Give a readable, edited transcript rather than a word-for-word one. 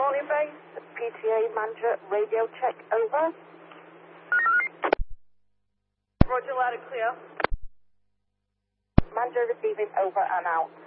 morning, base. PTA manager, radio check, over. Roger, loud and clear. Manager receiving, over and out.